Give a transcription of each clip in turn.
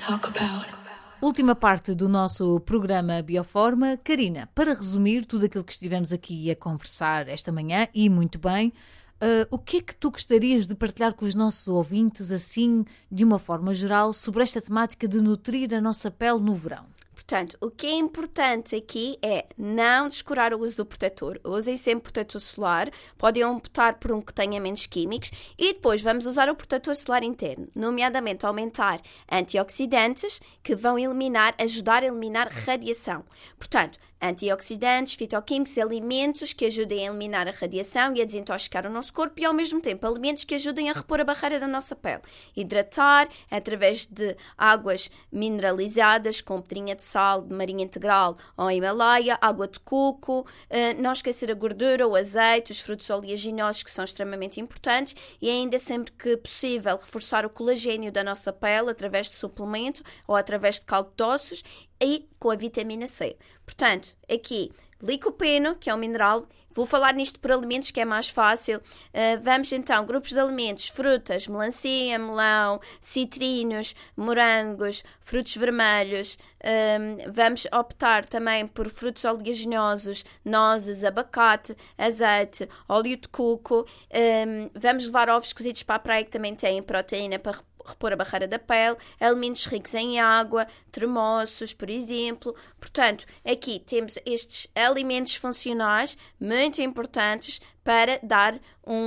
talk about. Última parte do nosso programa Bioforma. Karina, para resumir tudo aquilo que estivemos aqui a conversar esta manhã, e muito bem, o que é que tu gostarias de partilhar com os nossos ouvintes, assim, de uma forma geral, sobre esta temática de nutrir a nossa pele no verão? Portanto, o que é importante aqui é não descurar o uso do protetor. Usem sempre protetor solar. Podem optar por um que tenha menos químicos. E depois vamos usar o protetor solar interno, nomeadamente aumentar antioxidantes que vão ajudar a eliminar radiação. Portanto, antioxidantes, fitoquímicos, alimentos que ajudem a eliminar a radiação e a desintoxicar o nosso corpo e, ao mesmo tempo, alimentos que ajudem a repor a barreira da nossa pele. Hidratar através de águas mineralizadas com pedrinha de sal, de marinha integral ou Himalaia, água de coco, não esquecer a gordura, o azeite, os frutos oleaginosos que são extremamente importantes e ainda sempre que possível reforçar o colagênio da nossa pele através de suplemento ou através de caldo de ossos e com a vitamina C. Portanto, aqui, licopeno, que é um mineral, vou falar nisto por alimentos que é mais fácil. Vamos então, grupos de alimentos, frutas, melancia, melão, citrinos, morangos, frutos vermelhos. Vamos optar também por frutos oleaginosos, nozes, abacate, azeite, óleo de coco. Vamos levar ovos cozidos para a praia que também têm proteína para repor a barreira da pele, alimentos ricos em água, termossos, por exemplo. Portanto, aqui temos estes alimentos funcionais muito importantes para dar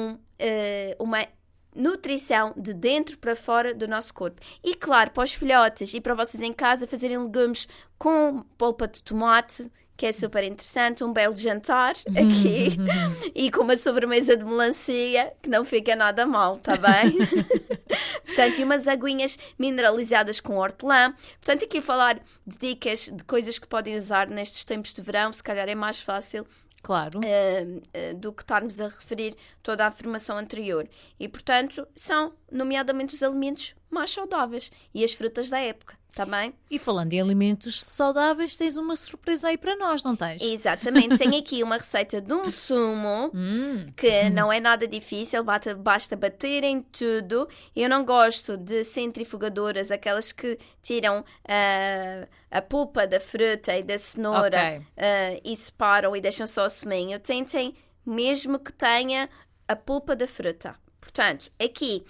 uma nutrição de dentro para fora do nosso corpo. E claro, para os filhotes e para vocês em casa fazerem legumes com polpa de tomate, que é super interessante, um belo jantar aqui e com uma sobremesa de melancia, que não fica nada mal, está bem? Portanto, e umas aguinhas mineralizadas com hortelã. Portanto, aqui falar de dicas de coisas que podem usar nestes tempos de verão, se calhar é mais fácil. Claro. Do que estarmos a referir toda a afirmação anterior. E, portanto, são, nomeadamente, os alimentos mais saudáveis e as frutas da época. Tá bem? E falando em alimentos saudáveis, tens uma surpresa aí para nós, não tens? Exatamente, tenho aqui uma receita de um sumo que não é nada difícil, basta bater em tudo. Eu não gosto de centrifugadoras, aquelas que tiram a polpa da fruta e da cenoura e separam e deixam só o suminho. Tentem mesmo que tenha a polpa da fruta. Portanto, aqui...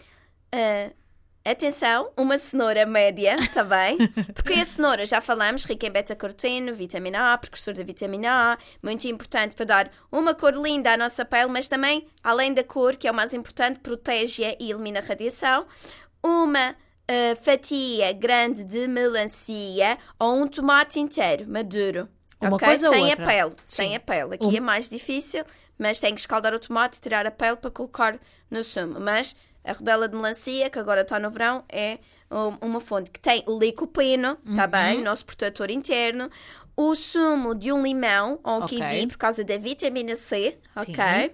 atenção, uma cenoura média, está bem? Porque a cenoura, já falamos, rica em beta-caroteno, vitamina A, precursor da vitamina A, muito importante para dar uma cor linda à nossa pele, mas também, além da cor, que é o mais importante, protege-a e elimina a radiação. Uma fatia grande de melancia ou um tomate inteiro, maduro. Uma coisa sem outra. A pele, Sim. sem a pele. Aqui é mais difícil, mas tem que escaldar o tomate, tirar a pele para colocar no sumo. Mas a rodela de melancia, que agora está no verão, é uma fonte que tem o licopeno, está bem? O nosso protetor interno. O sumo de um limão ou um kiwi, por causa da vitamina C, ok?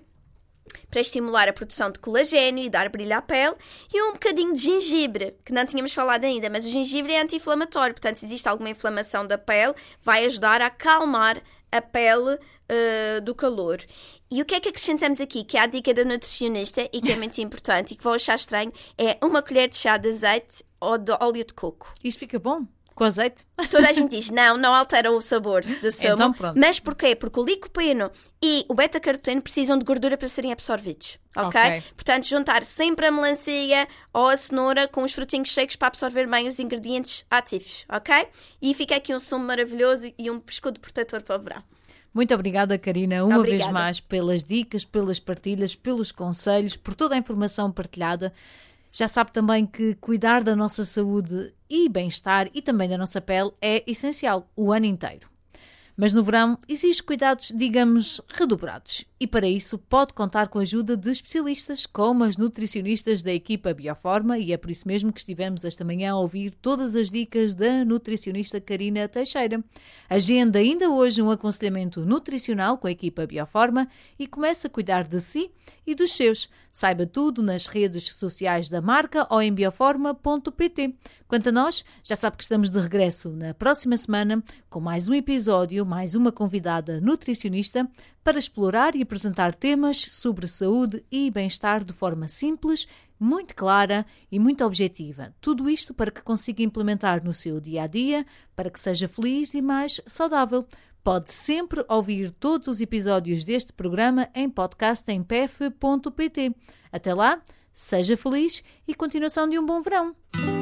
Para estimular a produção de colagênio e dar brilho à pele. E um bocadinho de gengibre, que não tínhamos falado ainda, mas o gengibre é anti-inflamatório. Portanto, se existe alguma inflamação da pele, vai ajudar a acalmar a pele do calor. E o que é que acrescentamos aqui, que é a dica da nutricionista e que é muito importante e que vão achar estranho, é uma colher de chá de azeite ou de óleo de coco. Isto fica bom? Com azeite? Toda a gente diz, não altera o sabor do sumo. Então, pronto. Mas porquê? Porque o licopeno e o beta-caroteno precisam de gordura para serem absorvidos, ok? Portanto, juntar sempre a melancia ou a cenoura com os frutinhos secos para absorver bem os ingredientes ativos, ok? E fica aqui um sumo maravilhoso e um escudo protetor para o verão. Muito obrigada, Karina, uma vez mais, pelas dicas, pelas partilhas, pelos conselhos, por toda a informação partilhada. Já sabe também que cuidar da nossa saúde e bem-estar e também da nossa pele é essencial o ano inteiro. Mas no verão exige cuidados, digamos, redobrados. E para isso pode contar com a ajuda de especialistas como as nutricionistas da equipa Bioforma, e é por isso mesmo que estivemos esta manhã a ouvir todas as dicas da nutricionista Karina Teixeira. Agenda ainda hoje um aconselhamento nutricional com a equipa Bioforma e comece a cuidar de si e dos seus. Saiba tudo nas redes sociais da marca ou em bioforma.pt. Quanto a nós, já sabe que estamos de regresso na próxima semana com mais um episódio, mais uma convidada nutricionista para explorar e apresentar temas sobre saúde e bem-estar de forma simples, muito clara e muito objetiva. Tudo isto para que consiga implementar no seu dia-a-dia, para que seja feliz e mais saudável. Pode sempre ouvir todos os episódios deste programa em podcast em pef.pt. Até lá, seja feliz e continuação de um bom verão!